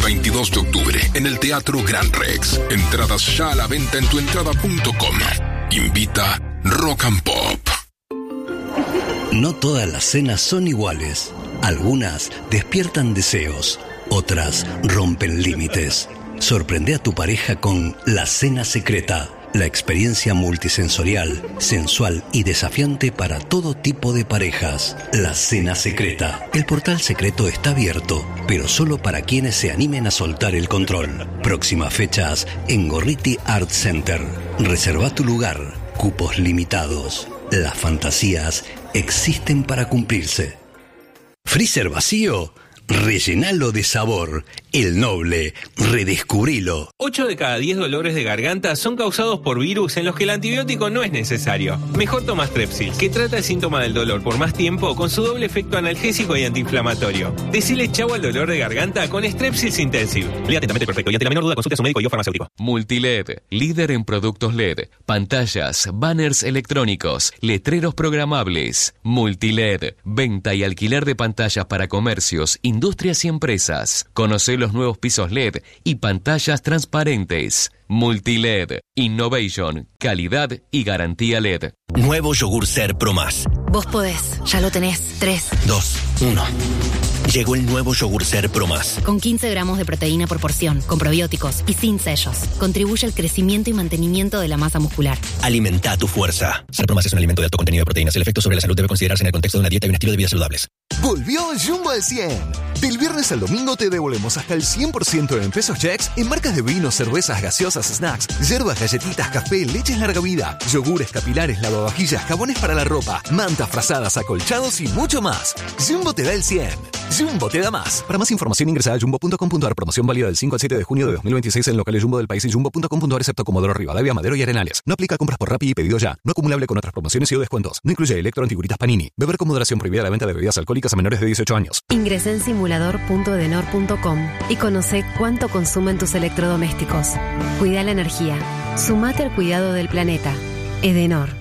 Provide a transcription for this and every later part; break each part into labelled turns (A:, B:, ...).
A: 22 de octubre en el Teatro Gran Rex. Entradas ya a la venta en tuentrada.com. Invita Rock and Pop.
B: No todas las cenas son iguales. Algunas despiertan deseos, otras rompen límites. Sorprende a tu pareja con La Cena Secreta, la experiencia multisensorial, sensual y desafiante para todo tipo de parejas. La Cena Secreta. El portal secreto está abierto, pero solo para quienes se animen a soltar el control. Próximas fechas en Gorriti Art Center. Reserva tu lugar. Cupos limitados. Las fantasías existen para cumplirse. ¿Freezer vacío? Rellenalo de sabor. El Noble. Redescubrilo.
C: 8 de cada 10 dolores de garganta son causados por virus en los que el antibiótico no es necesario. Mejor toma Strepsils, que trata el síntoma del dolor por más tiempo con su doble efecto analgésico y antiinflamatorio. Decile chau al dolor de garganta con Strepsils Intensive. Lea atentamente perfecto y ante la menor duda consulte a su médico y o farmacéutico.
D: Multiled, líder en productos LED, pantallas, banners electrónicos, letreros programables. Multiled, venta y alquiler de pantallas para comercios, industrias y empresas. Conoce los nuevos pisos LED y pantallas transparentes. Multiled, innovation, calidad y garantía LED.
E: Nuevo yogur Ser Pro Más.
F: Vos podés, ya lo tenés. 3,
E: 2, 1. Llegó el nuevo yogur Ser Pro Más.
F: Con 15 gramos de proteína por porción, con probióticos y sin sellos. Contribuye al crecimiento y mantenimiento de la masa muscular.
E: Alimenta tu fuerza. Ser Pro Más es un alimento de alto contenido de proteínas. El efecto sobre la salud debe considerarse en el contexto de una dieta y un estilo de vida saludables.
G: Volvió Jumbo al 100. Del viernes al domingo te devolvemos hasta el 100% en pesos checks en marcas de vinos, cervezas, gaseosas, snacks, hierbas, galletitas, café, leches larga vida, yogures, capilares, lavavajillas, jabones para la ropa, mantas, frazadas, acolchados y mucho más. Jumbo te da el 100. Jumbo te da más. Para más información ingresa a jumbo.com.ar. Promoción válida del 5 al 7 de junio de 2026 en locales Jumbo del país y jumbo.com.ar excepto Comodoro Rivadavia, Madero y Arenales. No aplica a compras por Rappi y pedido ya. No acumulable con otras promociones y o descuentos. No incluye electro antiguritas Panini. Beber con moderación. Prohibida la venta de bebidas alcohólicas a menores de 18 años.
H: Ingresa en simulador.edenor.com y conoce cuánto consumen tus electrodomésticos. Cuida la energía. Sumate al cuidado del planeta. Edenor.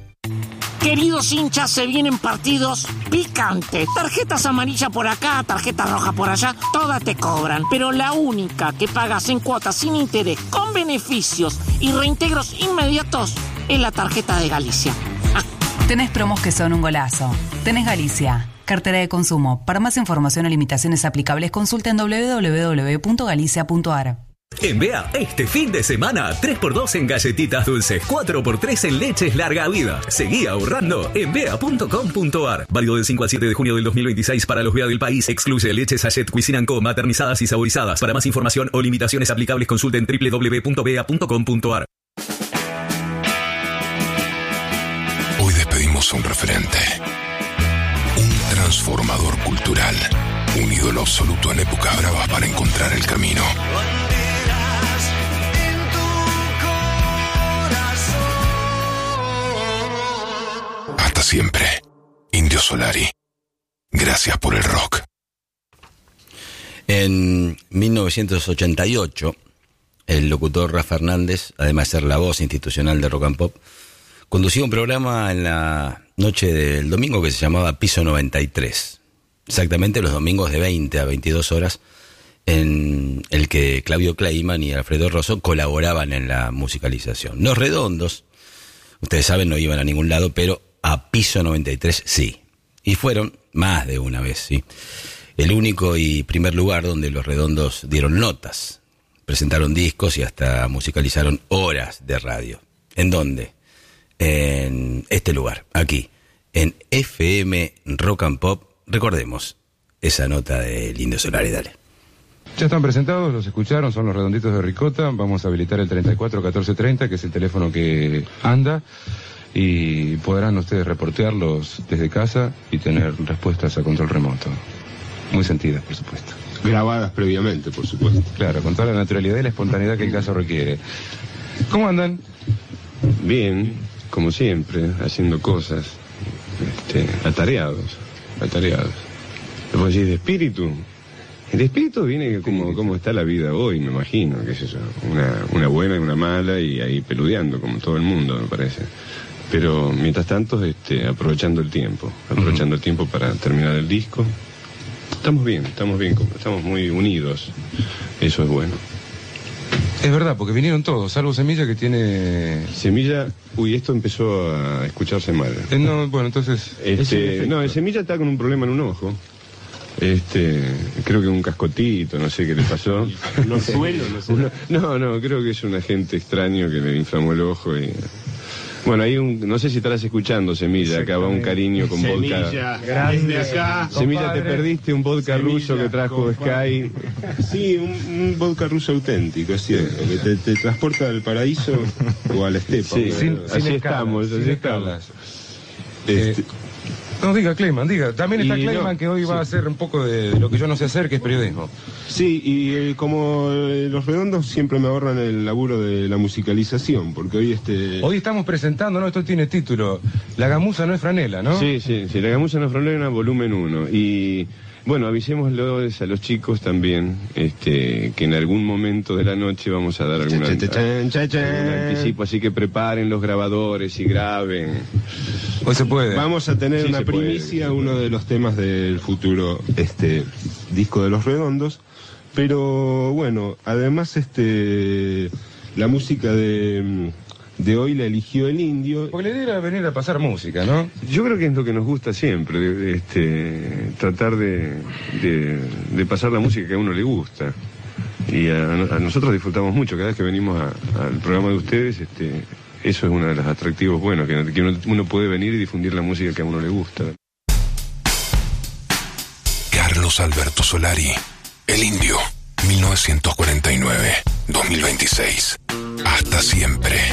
I: Queridos hinchas, se vienen partidos picantes. Tarjetas amarillas por acá, tarjetas rojas por allá, todas te cobran. Pero la única que pagas en cuotas sin interés, con beneficios y reintegros inmediatos, es la tarjeta de Galicia.
J: Tenés promos que son un golazo. Tenés Galicia. Cartera de consumo. Para más información o limitaciones aplicables, consulta en www.galicia.ar.
K: En BEA, este fin de semana, 3x2 en galletitas dulces, 4x3 en leches larga vida. Seguí ahorrando en bea.com.ar. Válido del 5 al 7 de junio del 2026 para los BEA del país. Excluye leches Sachet Cuisinant Co, maternizadas y saborizadas. Para más información o limitaciones aplicables, consulta en www.bea.com.ar.
A: Hoy despedimos a un referente, un transformador cultural, un ídolo absoluto en época brava para encontrar el camino. Hasta siempre, Indio Solari. Gracias por el rock.
L: En 1988, el locutor Rafa Hernández, además de ser la voz institucional de Rock and Pop, conducía un programa en la noche del domingo que se llamaba Piso 93. Exactamente los domingos de 20 a 22 horas, en el que Claudio Kleiman y Alfredo Rosso colaboraban en la musicalización. Los Redondos, ustedes saben, no iban a ningún lado, pero a Piso 93 sí. Y fueron más de una vez, sí. El único y primer lugar donde los Redondos dieron notas, presentaron discos y hasta musicalizaron horas de radio. ¿En dónde? En este lugar, aquí, en FM Rock and Pop. Recordemos esa nota del Indio Solari, dale.
M: Ya están presentados, los escucharon, son los Redonditos de Ricota. Vamos a habilitar el 34 1430, que es el teléfono que anda, y podrán ustedes reportearlos desde casa y tener respuestas a control remoto. Muy sentidas, por supuesto.
N: Grabadas previamente, por supuesto.
M: Claro, con toda la naturalidad y la espontaneidad que el caso requiere. ¿Cómo andan?
N: Bien, como siempre, haciendo cosas, atareados. Después decís, ¿de espíritu? El espíritu viene como está la vida hoy, me imagino, qué es eso, una buena y una mala, y ahí peludeando, como todo el mundo, me parece. Pero mientras tanto, aprovechando el tiempo para terminar el disco, Estamos bien, estamos muy unidos. Eso es bueno.
M: Es verdad, porque vinieron todos, salvo Semilla, que tiene...
N: Semilla, esto empezó a escucharse mal.
M: No, bueno, entonces...
N: el Semilla está con un problema en un ojo. Creo que un cascotito, no sé qué le pasó.
O: No suelo, no sé.
N: No, creo que es un agente extraño que le inflamó el ojo y... Bueno, hay no sé si estarás escuchando, Semilla, acá va un cariño con vodka.
O: Semilla, grande acá.
N: Semilla, te perdiste un vodka ruso que trajo Sky.
O: Sí, un vodka ruso auténtico, es cierto, que te transporta al paraíso o a la estepa.
N: Sí, así
M: estamos. No, diga, Clayman, diga. También está Clayman, que hoy va a hacer un poco de lo que yo no sé hacer, que es periodismo.
O: Sí, y como los redondos siempre me ahorran el laburo de la musicalización, porque hoy
M: estamos presentando, ¿no? Esto tiene título, La gamuza no es franela, ¿no?
N: Sí, La gamuza no es franela, volumen 1. Y... bueno, avisémoslo a los chicos también, que en algún momento de la noche vamos a dar algún anticipo, así que preparen los grabadores y graben.
M: Hoy se puede.
O: Vamos a tener una primicia, uno de los temas del futuro disco de Los Redondos, pero bueno, además la música de hoy la eligió el Indio.
M: Porque la idea era venir a pasar música, ¿no?
N: Yo creo que es lo que nos gusta siempre, tratar de pasar la música que a uno le gusta. Y a nosotros disfrutamos mucho, cada vez que venimos al programa de ustedes, eso es uno de los atractivos buenos, que uno puede venir y difundir la música que a uno le gusta.
A: Carlos Alberto Solari, El Indio, 1949-2026. Hasta siempre.